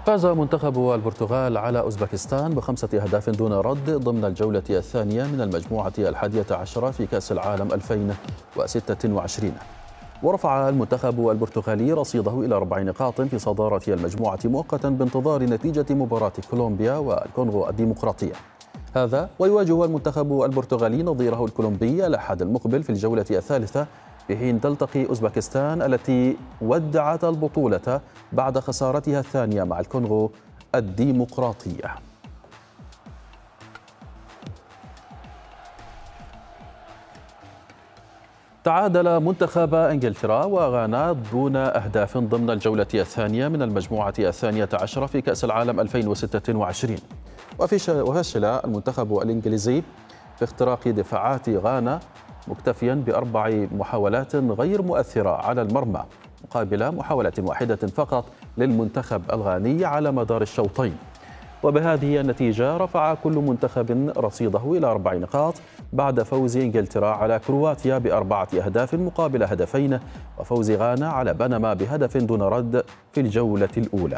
فاز منتخب البرتغال على أوزبكستان ب5 أهداف دون رد ضمن الجولة الثانية من المجموعة 11 في كأس العالم 2026. ورفع المنتخب البرتغالي رصيده إلى 4 نقاط في صدارة المجموعة مؤقتا بانتظار نتيجة مباراة كولومبيا والكونغو الديمقراطية. هذا ويواجه المنتخب البرتغالي نظيره الكولومبي الأحد المقبل في الجولة الثالثة، في حين تلتقي أوزبكستان التي ودعت البطولة بعد خسارتها الثانية مع الكونغو الديمقراطية. تعادل منتخب إنجلترا وغانا دون أهداف ضمن الجولة الثانية من المجموعة 12 في كأس العالم 2026. وفشل المنتخب الإنجليزي في اختراق دفاعات غانا، مكتفيا ب4 محاولات غير مؤثرة على المرمى مقابل محاولة واحدة فقط للمنتخب الغاني على مدار الشوطين. وبهذه النتيجة رفع كل منتخب رصيده إلى 4 نقاط بعد فوز إنجلترا على كرواتيا ب4 أهداف مقابل هدفين، وفوز غانا على بنما بهدف دون رد في الجولة الأولى.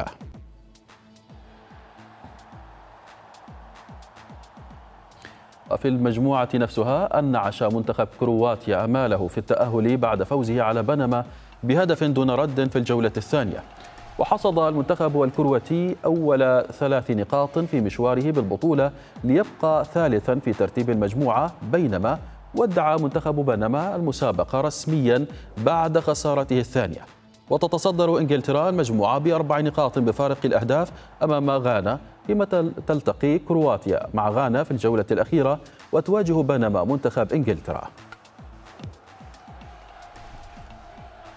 وفي المجموعة نفسها أنعش منتخب كرواتيا آماله في التأهل بعد فوزه على بنما بهدف دون رد في الجولة الثانية. وحصد المنتخب الكرواتي أول 3 نقاط في مشواره بالبطولة ليبقى ثالثا في ترتيب المجموعة، بينما ودع منتخب بنما المسابقة رسميا بعد خسارته الثانية. وتتصدر إنجلترا المجموعة ب4 نقاط بفارق الأهداف أمام غانا، فيما تلتقي كرواتيا مع غانا في الجولة الأخيرة وتواجه بنما منتخب إنجلترا.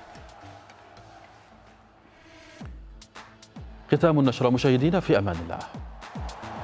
ختام النشرة مشاهدينا، في أمان الله.